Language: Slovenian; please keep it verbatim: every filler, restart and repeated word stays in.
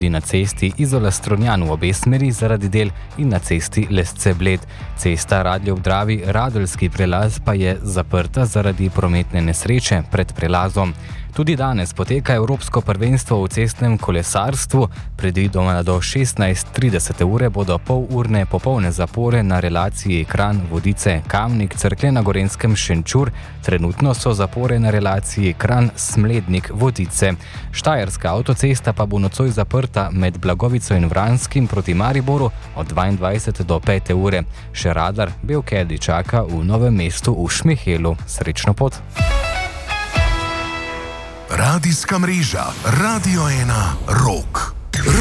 na cesti Izola-Strunjan v obe smeri zaradi del in na cesti Lesce-Bled. Cesta Radlje-ob-Dravi, Radeljski prelaz pa je zaprta zaradi prometne nesreče pred prelazom. Tudi danes poteka Evropsko prvenstvo v cestnem kolesarstvu. Predvidoma do šestnajst trideset ure bodo polurne popolne zapore na relaciji Kranj-Vodice-Kamnik, Cerklje na Gorenjskem Šenčur. Trenutno so zapore na relaciji Kranj-Smlednik-Vodice. Štajerska avtocesta pa bo nocoj zaprta med Blagovico in Vranskim proti Mariboru od dvaindvajsete do pete ure. Še radar Belkedi čaka v Novem mestu v Šmihelu. Srečno pot! Radijska mreža Radio ena Rock.